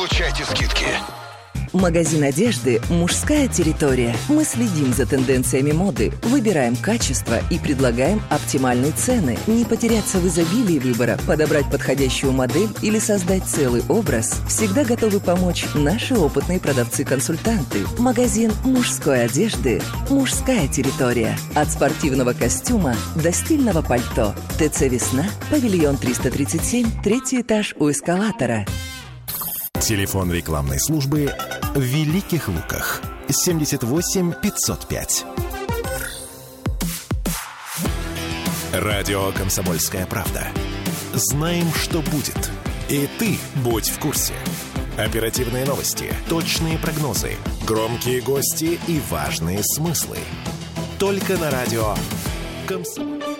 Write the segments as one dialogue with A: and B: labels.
A: получайте скидки.
B: Магазин одежды «Мужская территория». Мы следим за тенденциями моды, выбираем качество и предлагаем оптимальные цены. Не потеряться в изобилии выбора, подобрать подходящую модель или создать целый образ всегда готовы помочь наши опытные продавцы-консультанты. Магазин мужской одежды «Мужская территория». От спортивного костюма до стильного пальто. ТЦ «Весна», павильон 337, 3-й этаж у эскалатора.
C: Телефон рекламной службы в Великих Луках 78 505. Радио «Комсомольская правда». Знаем, что будет. И ты будь в курсе. Оперативные новости, точные прогнозы, громкие гости и важные смыслы. Только на радио «Комсомольская».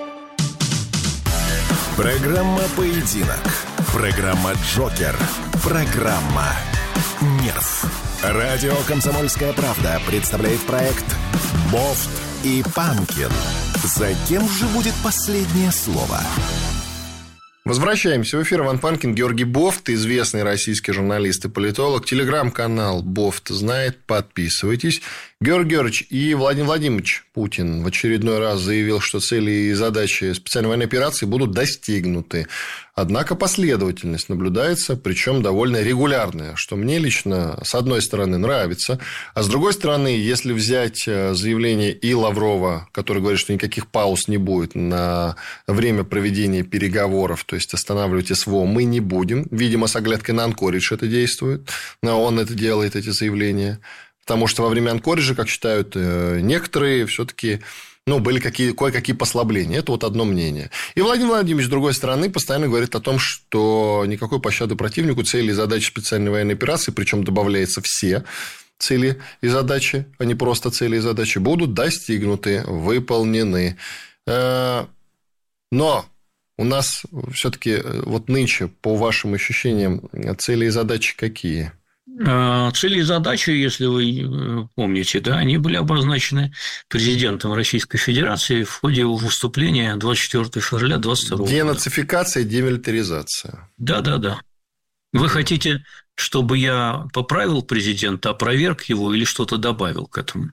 C: Программа «Поединок». Программа «Джокер». Программа «Нерв». Радио «Комсомольская правда» представляет проект «Бофт и Панкин». За кем же будет последнее слово?
D: Возвращаемся в эфир. Иван Панкин, Георгий Бофт, известный российский журналист и политолог. Телеграм-канал Бофт знает. Подписывайтесь. Георгий Георгиевич и Владимир Владимирович Путин в очередной раз заявил, что цели и задачи специальной военной операции будут достигнуты. Однако последовательность наблюдается, причем довольно регулярная, что мне лично, с одной стороны, нравится, а с другой стороны, если взять заявление и Лаврова, который говорит, что никаких пауз не будет на время проведения переговоров, то есть останавливать СВО мы не будем, видимо, с оглядкой на Анкоридж это действует, но он это делает, эти заявления, потому что во время Анкориджа, как считают некоторые, все-таки были кое-какие послабления. Это вот одно мнение. И Владимир Владимирович, с другой стороны, постоянно говорит о том, что никакой пощады противнику, цели и задачи специальной военной операции, причем добавляется все цели и задачи, а не просто цели и задачи, будут достигнуты, выполнены. Но у нас все-таки вот нынче, по вашим ощущениям, цели и задачи какие?
E: Цели и задачи, если вы помните, да, они были обозначены президентом Российской Федерации в ходе его выступления 24 февраля 2022 года.
D: Денацификация, демилитаризация.
E: Да. Вы хотите, чтобы я поправил президента, опроверг его или что-то добавил к этому?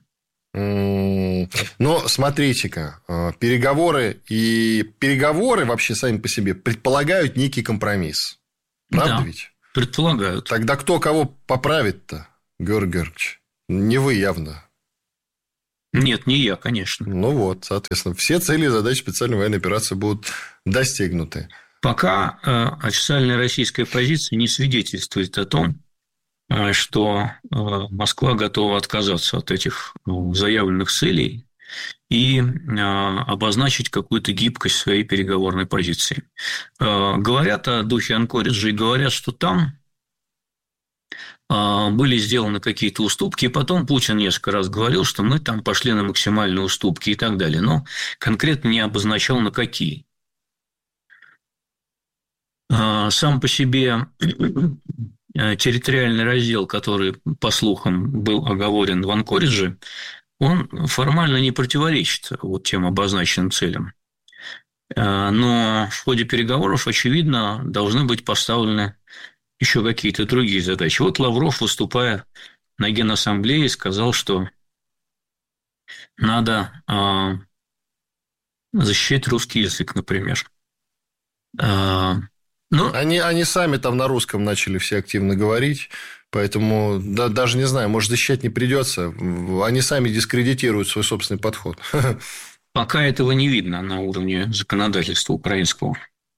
D: Смотрите-ка, переговоры вообще сами по себе предполагают некий компромисс. Правда ведь?
E: Предполагают.
D: Тогда кто кого поправит-то, Георгий Георгиевич? Не вы явно.
E: Нет, не я, конечно.
D: Соответственно, все цели и задачи специальной военной операции будут достигнуты.
E: Пока официальная российская позиция не свидетельствует о том, что Москва готова отказаться от этих заявленных целей и обозначить какую-то гибкость своей переговорной позиции. Говорят о духе Анкориджа и говорят, что там были сделаны какие-то уступки, и потом Путин несколько раз говорил, что мы там пошли на максимальные уступки и так далее, но конкретно не обозначал, на какие. Сам по себе территориальный раздел, который, по слухам, был оговорен в Анкоридже, он формально не противоречит тем обозначенным целям. Но в ходе переговоров, очевидно, должны быть поставлены еще какие-то другие задачи. Лавров, выступая на Генассамблее, сказал, что надо защищать русский язык, например.
D: Они сами там на русском начали все активно говорить. Поэтому даже не знаю, может, защищать не придется. Они сами дискредитируют свой собственный подход.
E: Пока этого не видно на уровне законодательства украинского.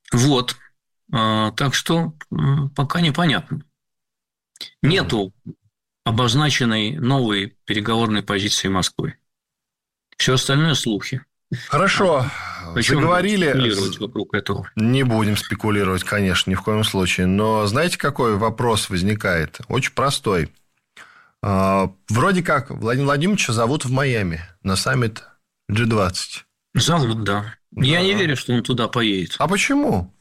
E: Так что пока непонятно. Нету обозначенной новой переговорной позиции Москвы. Все остальное слухи.
D: Хорошо. Заговорили.
E: Спекулировать вокруг этого.
D: Не будем спекулировать, конечно, ни в коем случае. Но знаете, какой вопрос возникает? Очень простой. Вроде как Владимира Владимировича зовут в Майами на саммит G20.
E: Зовут, да. Я не верю, что он туда поедет.
D: А почему?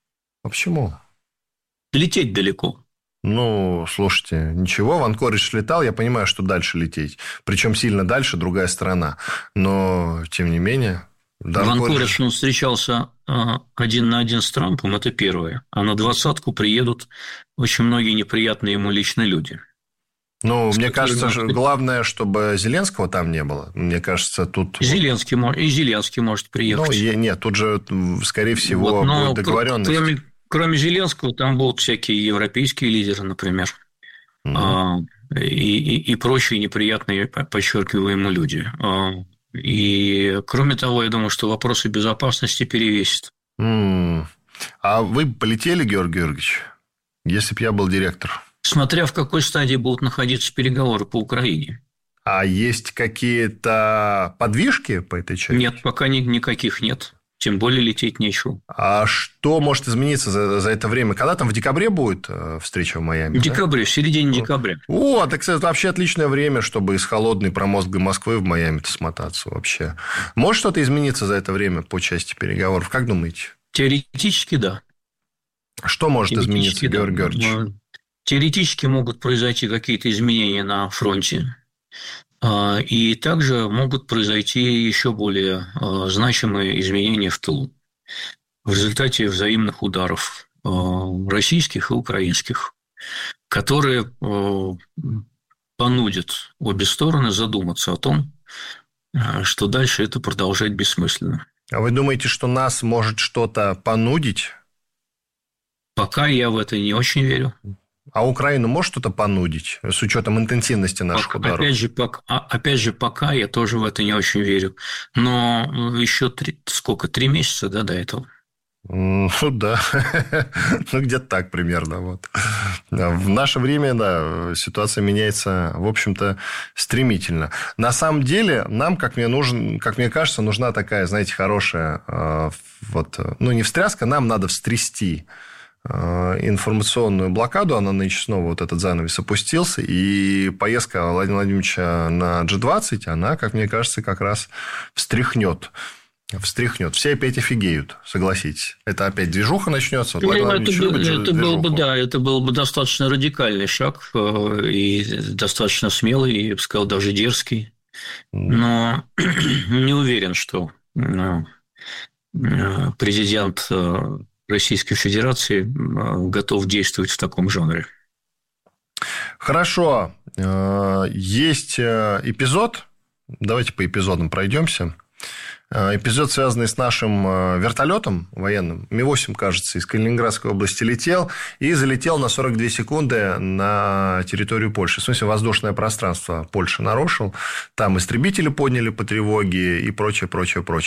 E: Лететь далеко.
D: Слушайте, ничего, в Анкоридж летал, я понимаю, что дальше лететь. Причем сильно дальше, другая страна. Но, тем не менее,
E: В Анкоридж он встречался 1 на 1 с Трампом, это первое. А на 20-ку приедут очень многие неприятные ему лично люди.
D: Ну, мне кажется, главное, чтобы Зеленского там не было. Мне кажется, тут...
E: Зеленский может приехать.
D: Ну, нет, тут же, скорее всего, будет договоренность.
E: Кроме Зеленского, там будут всякие европейские лидеры, например. И прочие неприятные, подчеркиваю, ему люди. И, кроме того, я думаю, что вопросы безопасности перевесят.
D: А вы полетели, Георгий Георгиевич, если бы я был директор?
E: Смотря в какой стадии будут находиться переговоры по Украине.
D: А есть какие-то подвижки по этой части?
E: Нет, пока никаких нет. Тем более лететь нечего.
D: А что может измениться за это время? Когда там в декабре будет встреча в Майами?
E: В декабре, в середине декабря.
D: О, так, кстати, это вообще отличное время, чтобы из холодной промозглой Москвы в Майами-то смотаться вообще. Может что-то измениться за это время по части переговоров? Как думаете?
E: Теоретически, да.
D: Что может измениться, Георгий Георгиевич?
E: Теоретически могут произойти какие-то изменения на фронте. И также могут произойти еще более значимые изменения в тылу в результате взаимных ударов российских и украинских, которые понудят обе стороны задуматься о том, что дальше это продолжать бессмысленно.
D: А вы думаете, что нас может что-то понудить?
E: Пока я в это не очень верю.
D: А Украину может что-то понудить с учетом интенсивности наших ударов?
E: Опять же, пока я тоже в это не очень верю. Но еще 3 месяца до этого.
D: Ну да, ну где-то так примерно. Вот. В наше время, да, ситуация меняется, в общем-то, стремительно. На самом деле, нам, как мне кажется, нужна такая, знаете, хорошая, не встряска, нам надо встрясти информационную блокаду, она нынче снова вот этот занавес опустился, и поездка Владимира Владимировича на G20, она, как мне кажется, как раз встряхнет. Все опять офигеют, согласитесь. Это опять движуха начнется.
E: Это был бы достаточно радикальный шаг и достаточно смелый, я бы сказал, даже дерзкий. Но не уверен, что президент Российской Федерации готов действовать в таком жанре.
D: Хорошо. Есть эпизод. Давайте по эпизодам пройдемся. Эпизод, связанный с нашим вертолетом военным. Ми-8, кажется, из Калининградской области летел и залетел на 42 секунды на территорию Польши. В смысле, воздушное пространство Польши нарушил. Там истребители подняли по тревоге и прочее.